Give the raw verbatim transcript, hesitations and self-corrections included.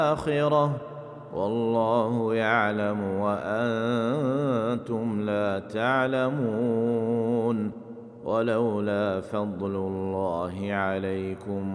الآخرة والله يعلم وأنتم لا تعلمون. ولولا فضل الله عليكم